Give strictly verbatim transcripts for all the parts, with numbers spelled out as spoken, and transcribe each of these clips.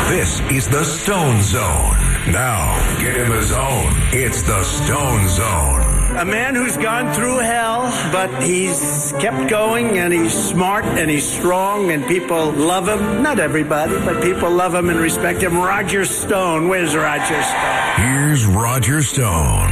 This is the Stone Zone. Now, get in the zone. It's the Stone Zone. A man who's gone through hell, but he's kept going, and he's smart, and he's strong, and people love him. Not everybody, but people love him and respect him. Roger Stone. Where's Roger Stone? Here's Roger Stone.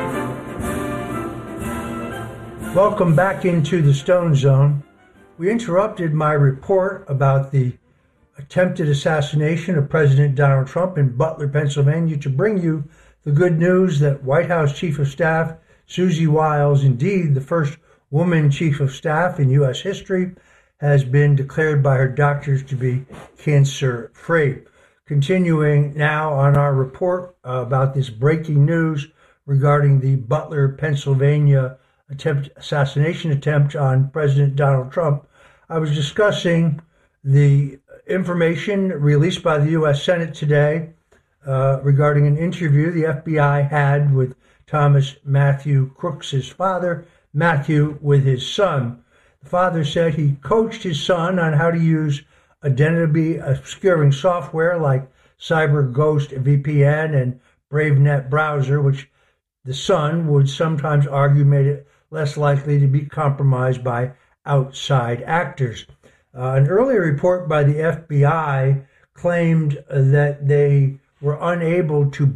Welcome back into the Stone Zone. We interrupted my report about the attempted assassination of President Donald Trump in Butler, Pennsylvania, to bring you the good news that White House Chief of Staff Susie Wiles, indeed the first woman Chief of Staff in U S history, has been declared by her doctors to be cancer-free. Continuing now on our report uh, about this breaking news regarding the Butler, Pennsylvania attempt, assassination attempt on President Donald Trump, I was discussing the information released by the U S Senate today uh, regarding an interview the F B I had with Thomas Matthew Crooks' father, Matthew, with his son. The father said he coached his son on how to use identity obscuring software like CyberGhost V P N and BraveNet browser, which the son would sometimes argue made it less likely to be compromised by outside actors. Uh, an earlier report by the F B I claimed uh, that they were unable to